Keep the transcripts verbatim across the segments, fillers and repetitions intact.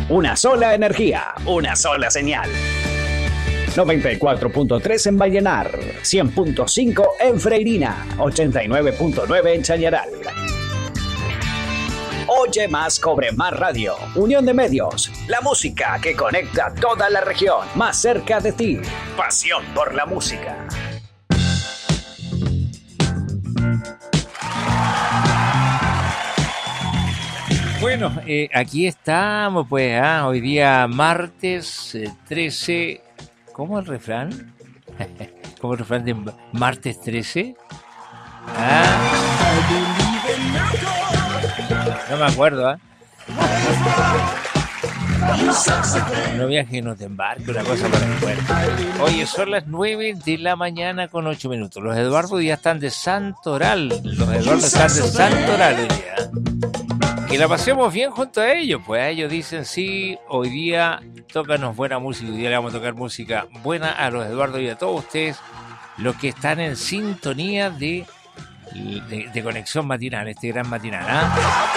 Una sola energía, una sola señal. noventa y cuatro punto tres en Vallenar, cien punto cinco en Freirina, ochenta y nueve punto nueve en Chañaral. Oye más, cobre más radio. Unión de medios. La música que conecta toda la región. Más cerca de ti. Pasión por la música. Bueno, eh, aquí estamos, pues, ¿ah? Hoy día martes eh, trece. ¿Cómo el refrán? ¿Cómo el refrán de martes trece? ¿Ah? No me acuerdo, ¿eh? No viajes, no te embarques, una cosa para el cuerpo. Oye, son las nueve de la mañana con ocho minutos. Los Eduardo ya están de Santoral. Los Eduardo están de Santoral hoy día. Que la pasemos bien junto a ellos. Pues ellos dicen, sí, hoy día tócanos buena música. Hoy día le vamos a tocar música buena a los Eduardo y a todos ustedes, los que están en sintonía de... De, de conexión matinal, este gran matinal, ¿ah?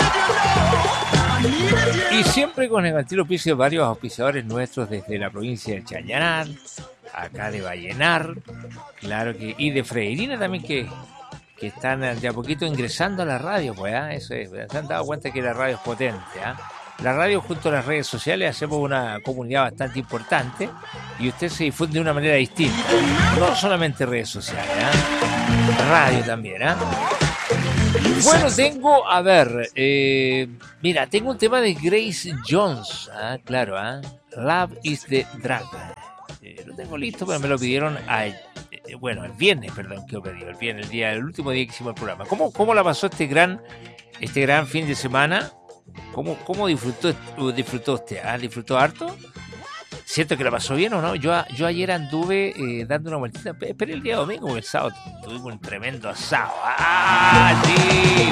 Y siempre con el gentil auspicio de varios auspiciadores nuestros desde la provincia de Chañaral, acá de Vallenar, claro que, y de Freirina también, que, que están de a poquito ingresando a la radio, pues, ¿ah? Eso es, se han dado cuenta que la radio es potente, ¿ah? La radio junto a las redes sociales hacemos una comunidad bastante importante y usted se difunde de una manera distinta, no solamente redes sociales, ¿eh? Radio también, ¿eh? Bueno, tengo, a ver, eh, mira, tengo un tema de Grace Jones, ¿eh? Claro, ¿eh? Love is the Drug. Eh, lo tengo listo, pero me lo pidieron a, eh, bueno, el viernes, perdón, que lo pedí, el viernes, el día, el último día que hicimos el programa. ¿Cómo, cómo la pasó este gran, este gran fin de semana? ¿Cómo, cómo disfrutó, disfrutó usted? ¿Ah? ¿Disfrutó harto? ¿Cierto que la pasó bien o no? Yo, yo ayer anduve eh, dando una vueltita. Esperé el día domingo, porque el sábado tuvimos un tremendo asado. ¡Ah, sí!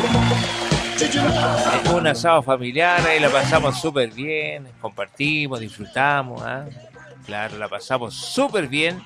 Fue un asado familiar, ahí la pasamos súper bien. Compartimos, disfrutamos. ¿Ah? Claro, la pasamos súper bien.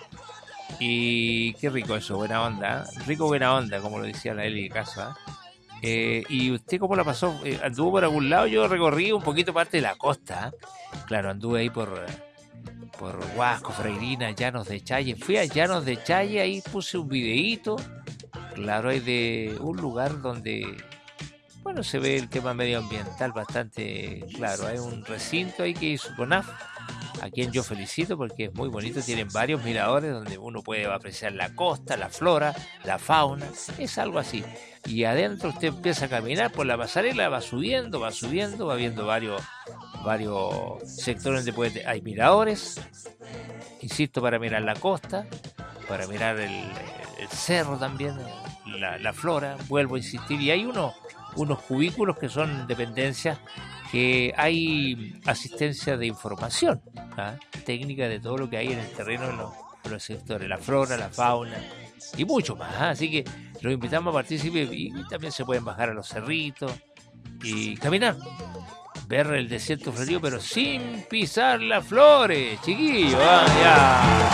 Y qué rico eso, buena onda. ¿eh? Rico, buena onda, como lo decía la Eli de casa. ¿eh? Eh, ¿Y usted cómo la pasó? Eh, ¿Anduvo por algún lado? Yo recorrí un poquito parte de la costa. ¿eh? Claro, anduve ahí por, por Huasco, Freirina, Llanos de Challe. Fui a Llanos de Challe, ahí puse un videíto. Claro, hay de un lugar donde, bueno, se ve el tema medioambiental bastante claro. Hay un recinto ahí que hizo CONAF, a quien yo felicito porque es muy bonito. Tienen varios miradores donde uno puede apreciar la costa, la flora, la fauna. Es algo así. Y adentro usted empieza a caminar por la pasarela, va subiendo, va subiendo, va viendo varios, varios sectores donde puede, hay miradores, insisto, para mirar la costa, para mirar el, el cerro también, la, la flora, vuelvo a insistir, y hay unos, unos cubículos que son dependencias que hay asistencia de información, ¿ah? Técnica de todo lo que hay en el terreno, en los, en los sectores, la flora, la fauna y mucho más, ¿ah? Así que los invitamos a participar y, y también se pueden bajar a los cerritos y caminar, ver el desierto frío, pero sin pisar las flores, chiquillos, ¿ah?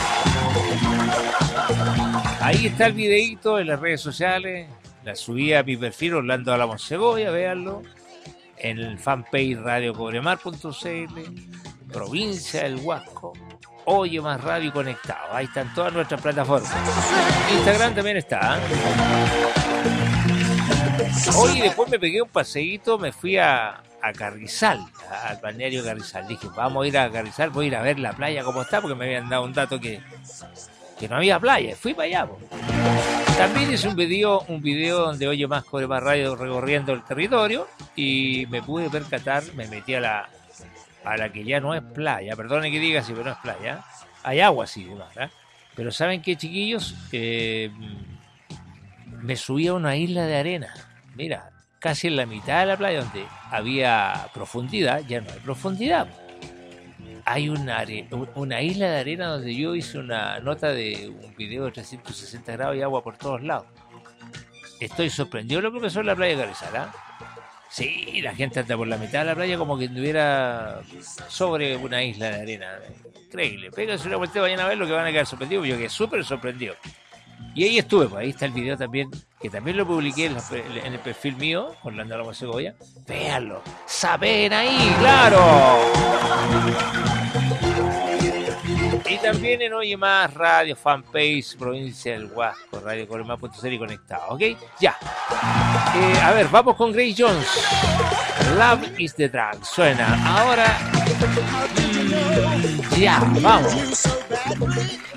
Ya. Ahí está el videíto en las redes sociales, la subí a mi perfil Orlando Álamo Segovia, véanlo. En el fanpage radio cobremar punto c l, provincia del Huasco, Oye Más Radio Conectado. Ahí están todas nuestras plataformas. Instagram también está. ¿eh? Hoy después me pegué un paseíto, me fui a, a Carrizal, a, al balneario Carrizal. Dije, vamos a ir a Carrizal, voy a ir a ver la playa cómo está, porque me habían dado un dato que, que no había playa. Fui para allá. Po. También hice un video, un video donde Oye Más Cobre Más Radio recorriendo el territorio y me pude percatar, me metí a la a la que ya no es playa, perdone que diga así, pero no es playa, hay agua sí, ¿verdad? Pero ¿saben qué, chiquillos? Eh, me subí a una isla de arena, mira, casi en la mitad de la playa donde había profundidad, ya no hay profundidad. Hay una, una isla de arena donde yo hice una nota de un video de trescientos sesenta grados y agua por todos lados. Estoy sorprendido lo que son la playa de Carrizal, ¿eh? Sí, la gente anda por la mitad de la playa como que estuviera sobre una isla de arena. Increíble. Péganse una vuelta, vayan a ver lo que van a quedar sorprendidos. Yo quedé súper sorprendido. Y ahí estuve, pues ahí está el video también, que también lo publiqué en, la, en el perfil mío, Orlando Ramos Segovia. Véanlo, saben ahí, claro. Y también en Oye Más Radio, fanpage, provincia del Huasco, Radio Colomá punto cl y conectado, ¿ok? Ya. Eh, a ver, vamos con Grace Jones. Love is the drug. Suena ahora. Mm, ya, vamos.